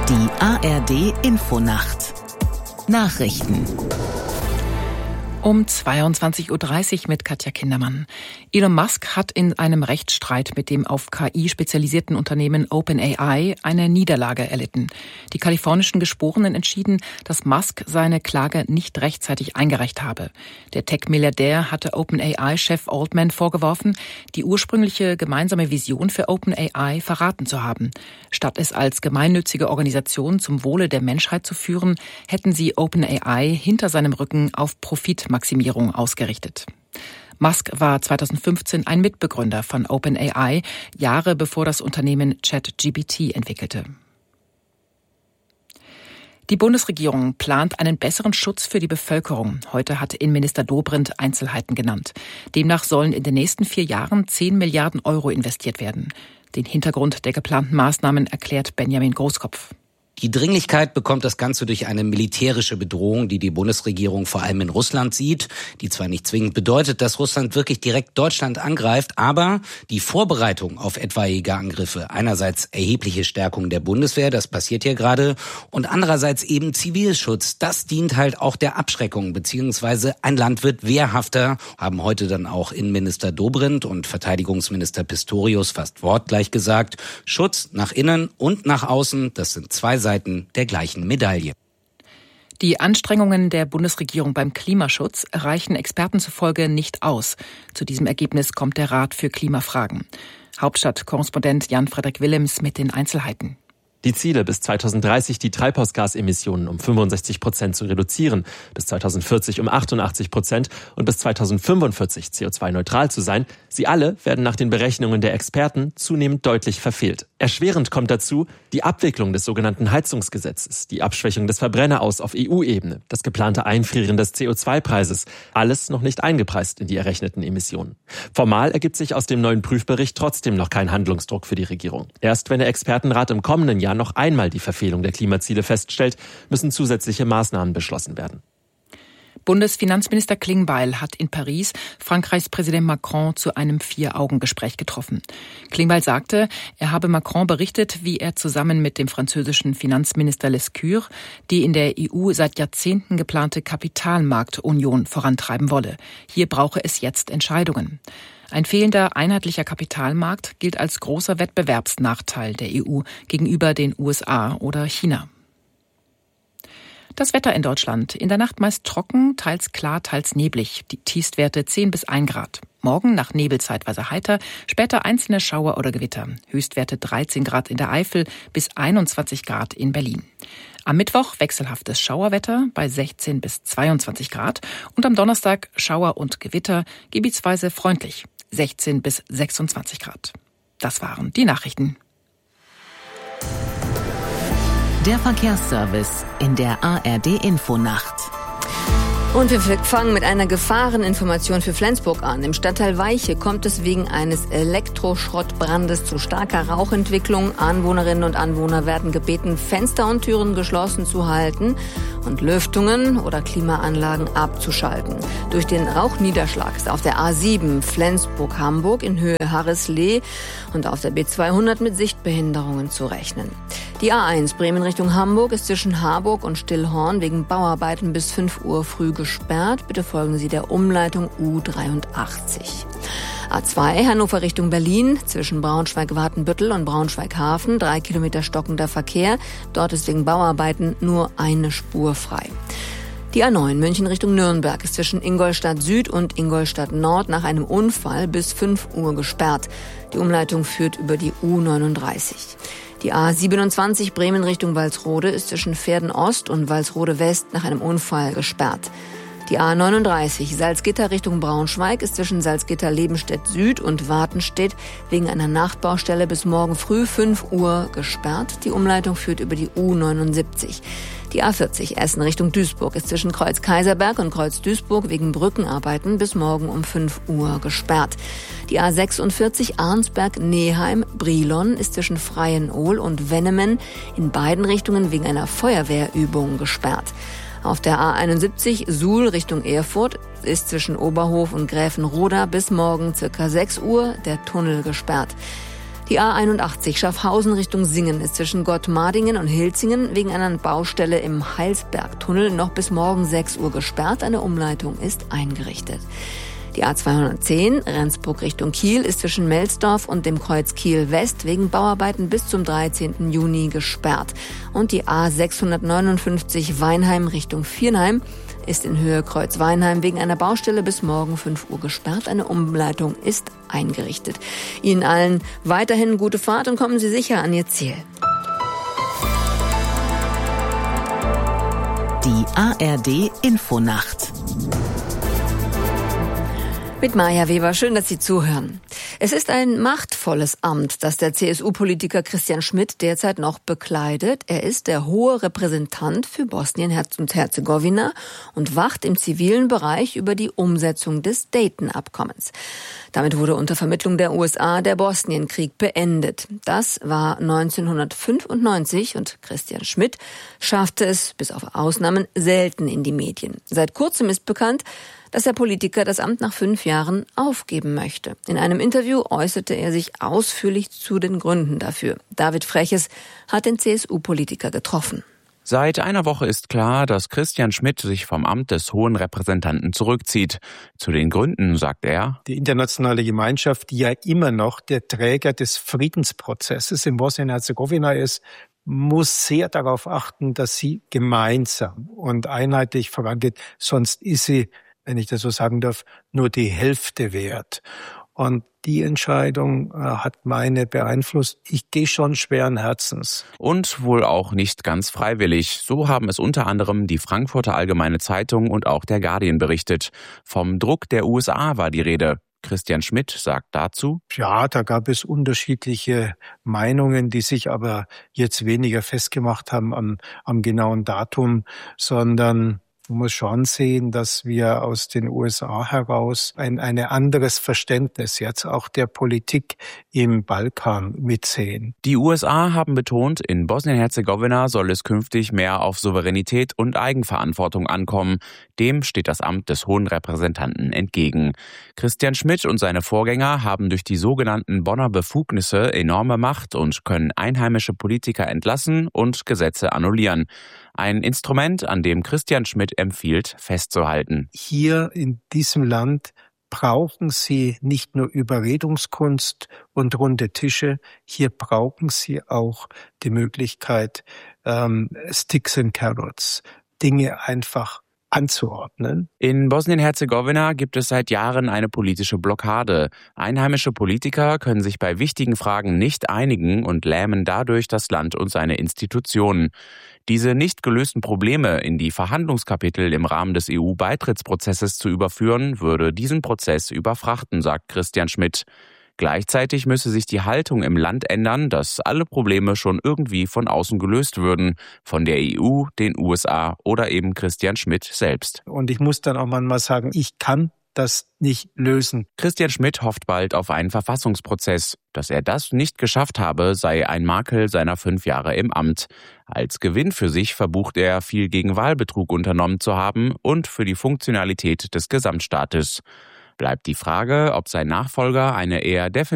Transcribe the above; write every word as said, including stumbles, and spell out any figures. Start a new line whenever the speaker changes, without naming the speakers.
Die A R D-Infonacht. Nachrichten. Um zweiundzwanzig Uhr dreißig mit Katja Kindermann. Elon Musk hat in einem Rechtsstreit mit dem auf K I spezialisierten Unternehmen OpenAI eine Niederlage erlitten. Die kalifornischen Geschworenen entschieden, dass Musk seine Klage nicht rechtzeitig eingereicht habe. Der Tech-Milliardär hatte OpenAI-Chef Altman vorgeworfen, die ursprüngliche gemeinsame Vision für OpenAI verraten zu haben. Statt es als gemeinnützige Organisation zum Wohle der Menschheit zu führen, hätten sie OpenAI hinter seinem Rücken auf Profit Maximierung ausgerichtet. Musk war zweitausendfünfzehn ein Mitbegründer von OpenAI, Jahre bevor das Unternehmen ChatGPT entwickelte. Die Bundesregierung plant einen besseren Schutz für die Bevölkerung. Heute hat Innenminister Dobrindt Einzelheiten genannt. Demnach sollen in den nächsten vier Jahren zehn Milliarden Euro investiert werden. Den Hintergrund der geplanten Maßnahmen erklärt Benjamin Großkopf.
Die Dringlichkeit bekommt das Ganze durch eine militärische Bedrohung, die die Bundesregierung vor allem in Russland sieht, die zwar nicht zwingend bedeutet, dass Russland wirklich direkt Deutschland angreift, aber die Vorbereitung auf etwaige Angriffe, einerseits erhebliche Stärkung der Bundeswehr, das passiert hier gerade, und andererseits eben Zivilschutz, das dient halt auch der Abschreckung, beziehungsweise ein Land wird wehrhafter, haben heute dann auch Innenminister Dobrindt und Verteidigungsminister Pistorius fast wortgleich gesagt, Schutz nach innen und nach außen, das sind zwei Seiten der gleichen Medaille.
Die Anstrengungen der Bundesregierung beim Klimaschutz reichen Experten zufolge nicht aus. Zu diesem Ergebnis kommt der Rat für Klimafragen. Hauptstadtkorrespondent Jan-Frederik Willems mit den Einzelheiten.
Die Ziele, bis zweitausenddreißig die Treibhausgasemissionen um fünfundsechzig Prozent zu reduzieren, bis zweitausendvierzig um achtundachtzig Prozent und bis zweitausendfünfundvierzig C O zwei neutral zu sein, sie alle werden nach den Berechnungen der Experten zunehmend deutlich verfehlt. Erschwerend kommt dazu die Abwicklung des sogenannten Heizungsgesetzes, die Abschwächung des Verbrenneraus auf E U-Ebene, das geplante Einfrieren des C O zwei Preises, alles noch nicht eingepreist in die errechneten Emissionen. Formal ergibt sich aus dem neuen Prüfbericht trotzdem noch kein Handlungsdruck für die Regierung. Erst wenn der Expertenrat im kommenden Jahr noch einmal die Verfehlung der Klimaziele feststellt, müssen zusätzliche Maßnahmen beschlossen werden.
Bundesfinanzminister Klingbeil hat in Paris Frankreichs Präsident Macron zu einem Vier-Augen-Gespräch getroffen. Klingbeil sagte, er habe Macron berichtet, wie er zusammen mit dem französischen Finanzminister Lescure die in der E U seit Jahrzehnten geplante Kapitalmarktunion vorantreiben wolle. Hier brauche es jetzt Entscheidungen. Ein fehlender einheitlicher Kapitalmarkt gilt als großer Wettbewerbsnachteil der E U gegenüber den U S A oder China. Das Wetter in Deutschland. In der Nacht meist trocken, teils klar, teils neblig. Die Tiefstwerte zehn bis ein Grad. Morgen nach Nebel zeitweise heiter, später einzelne Schauer oder Gewitter. Höchstwerte dreizehn Grad in der Eifel bis einundzwanzig Grad in Berlin. Am Mittwoch wechselhaftes Schauerwetter bei sechzehn bis zweiundzwanzig Grad. Und am Donnerstag Schauer und Gewitter, gebietsweise freundlich, sechzehn bis sechsundzwanzig Grad. Das waren die Nachrichten. Der Verkehrsservice in der A R D-Infonacht.
Und wir fangen mit einer Gefahreninformation für Flensburg an. Im Stadtteil Weiche kommt es wegen eines Elektroschrottbrandes zu starker Rauchentwicklung. Anwohnerinnen und Anwohner werden gebeten, Fenster und Türen geschlossen zu halten und Lüftungen oder Klimaanlagen abzuschalten. Durch den Rauchniederschlag ist auf der A sieben Flensburg-Hamburg in Höhe Harrislee und auf der B zweihundert mit Sichtbehinderungen zu rechnen. Die A eins Bremen Richtung Hamburg ist zwischen Harburg und Stillhorn wegen Bauarbeiten bis fünf Uhr früh gesperrt. Bitte folgen Sie der Umleitung U dreiundachtzig. A zwei Hannover Richtung Berlin zwischen Braunschweig-Watenbüttel und Braunschweig-Hafen. Drei Kilometer stockender Verkehr. Dort ist wegen Bauarbeiten nur eine Spur frei. Die A neun München Richtung Nürnberg ist zwischen Ingolstadt Süd und Ingolstadt Nord nach einem Unfall bis fünf Uhr gesperrt. Die Umleitung führt über die U neununddreißig. Die A siebenundzwanzig Bremen Richtung Walsrode ist zwischen Verden Ost und Walsrode West nach einem Unfall gesperrt. Die A neununddreißig Salzgitter Richtung Braunschweig ist zwischen Salzgitter-Lebenstedt Süd und Wartenstedt wegen einer Nachtbaustelle bis morgen früh fünf Uhr gesperrt. Die Umleitung führt über die U neunundsiebzig. Die A vierzig Essen Richtung Duisburg ist zwischen Kreuz Kaiserberg und Kreuz Duisburg wegen Brückenarbeiten bis morgen um fünf Uhr gesperrt. Die A sechsundvierzig Arnsberg-Neheim Brilon ist zwischen Freienohl und Wennemen in beiden Richtungen wegen einer Feuerwehrübung gesperrt. Auf der A einundsiebzig Suhl Richtung Erfurt ist zwischen Oberhof und Gräfenroda bis morgen circa sechs Uhr der Tunnel gesperrt. Die A einundachtzig Schaffhausen Richtung Singen ist zwischen Gottmardingen und Hilzingen wegen einer Baustelle im Heilsbergtunnel noch bis morgen sechs Uhr gesperrt. Eine Umleitung ist eingerichtet. Die A zweihundertzehn Rendsburg Richtung Kiel ist zwischen Melsdorf und dem Kreuz Kiel West wegen Bauarbeiten bis zum dreizehnten Juni gesperrt. Und die A sechshundertneunundfünfzig Weinheim Richtung Viernheim ist in Höhe Kreuz Weinheim wegen einer Baustelle bis morgen fünf Uhr gesperrt. Eine Umleitung ist eingerichtet. Ihnen allen weiterhin gute Fahrt und kommen Sie sicher an Ihr Ziel.
Die A R D Infonacht.
Mit Maja Weber, schön, dass Sie zuhören. Es ist ein machtvolles Amt, das der C S U-Politiker Christian Schmidt derzeit noch bekleidet. Er ist der hohe Repräsentant für Bosnien und Herzegowina und wacht im zivilen Bereich über die Umsetzung des Dayton-Abkommens. Damit wurde unter Vermittlung der U S A der Bosnienkrieg beendet. Das war neunzehnhundertfünfundneunzig und Christian Schmidt schaffte es, bis auf Ausnahmen, selten in die Medien. Seit kurzem ist bekannt, dass der Politiker das Amt nach fünf Jahren aufgeben möchte. In einem Interview äußerte er sich ausführlich zu den Gründen dafür. David Freches hat den C S U-Politiker getroffen.
Seit einer Woche ist klar, dass Christian Schmidt sich vom Amt des Hohen Repräsentanten zurückzieht. Zu den Gründen sagt er:
Die internationale Gemeinschaft, die ja immer noch der Träger des Friedensprozesses in Bosnien-Herzegowina ist, muss sehr darauf achten, dass sie gemeinsam und einheitlich vorangeht. Sonst ist sie, wenn ich das so sagen darf, nur die Hälfte wert. Und die Entscheidung äh, hat meine beeinflusst. Ich gehe schon schweren Herzens.
Und wohl auch nicht ganz freiwillig. So haben es unter anderem die Frankfurter Allgemeine Zeitung und auch der Guardian berichtet. Vom Druck der U S A war die Rede. Christian Schmidt sagt dazu:
Ja, da gab es unterschiedliche Meinungen, die sich aber jetzt weniger festgemacht haben am, am genauen Datum, sondern man muss schon sehen, dass wir aus den U S A heraus ein, ein anderes Verständnis jetzt auch der Politik im Balkan mitsehen.
Die U S A haben betont, in Bosnien-Herzegowina soll es künftig mehr auf Souveränität und Eigenverantwortung ankommen. Dem steht das Amt des Hohen Repräsentanten entgegen. Christian Schmidt und seine Vorgänger haben durch die sogenannten Bonner Befugnisse enorme Macht und können einheimische Politiker entlassen und Gesetze annullieren. Ein Instrument, an dem Christian Schmidt empfiehlt, festzuhalten.
Hier in diesem Land brauchen Sie nicht nur Überredungskunst und runde Tische, hier brauchen Sie auch die Möglichkeit, ähm, Sticks and Carrots, Dinge einfach anzuordnen.
In Bosnien-Herzegowina gibt es seit Jahren eine politische Blockade. Einheimische Politiker können sich bei wichtigen Fragen nicht einigen und lähmen dadurch das Land und seine Institutionen. Diese nicht gelösten Probleme in die Verhandlungskapitel im Rahmen des E U-Beitrittsprozesses zu überführen, würde diesen Prozess überfrachten, sagt Christian Schmidt. Gleichzeitig müsse sich die Haltung im Land ändern, dass alle Probleme schon irgendwie von außen gelöst würden, von der E U, den U S A oder eben Christian Schmidt selbst.
Und ich muss dann auch manchmal sagen, ich kann das nicht lösen.
Christian Schmidt hofft bald auf einen Verfassungsprozess. Dass er das nicht geschafft habe, sei ein Makel seiner fünf Jahre im Amt. Als Gewinn für sich verbucht er, viel gegen Wahlbetrug unternommen zu haben und für die Funktionalität des Gesamtstaates. Bleibt die Frage, ob sein Nachfolger eine eher defensive